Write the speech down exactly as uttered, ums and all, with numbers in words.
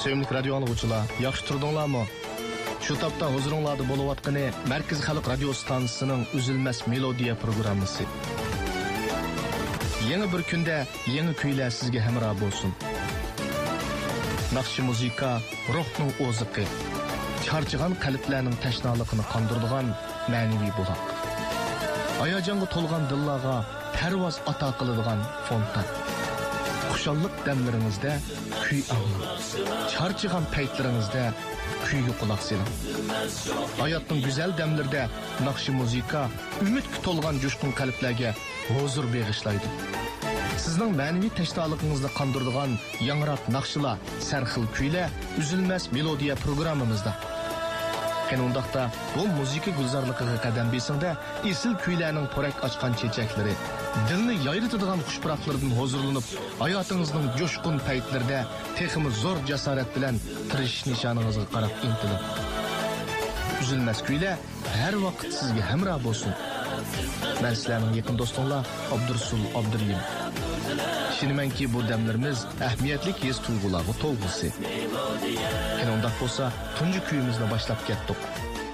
Sevimli radyo anlıqçılar, yaxşı turdunlarmı? Şu tapda huzuringlarda bo'layotgani Markaz Xalq radio stansiyasining Üzülmez Melodiya programmasi. Yangi bir kunda yangi kuylar sizga hamroh bo'lsin. Naqshi muzika ruhning o'ziqi, charchagan qalblarning tashnaligini qondiradigan ma'naviy buloq. Hayajonga to'lgan dillarga parvoz ato qiladigan fontan. Xushallik damlaringizda kuy anglang. Charchagan paytlaringizda kuyga quloq soling. Hayotning go'zal damlarida naqshi muzika umidga to'lgan jo'shqin qalblarga huzur bag'ishlaydi. Sizning ma'naviy tashnoligingizni qondiradigan yangroq naqshlar, sarxil kuylar Üzülmez Melodiya programmamizda. Qanundaqda bu muzika gulzorligiga qadam besingda esil kuylarning porak ochgan chechaklari, dilni yayritadigan xushpuroqlardan huzurlanib, hayotingizning jo'shqin paytlarida texmi zo'r jasorat bilan tirishish nishoningizga qarab intiling. Üzülmez kuylar har vaqt sizga hamroh bo'lsin. Men sizlarning yaqin do'stinglar Abdursul Abduriyim. Şinimenki bu demlerimiz ehmiyetlik his tuyg'ularga to'lg'isi. Qanundaq bo'lsa, tunji kuyimizni boshlab ketdik.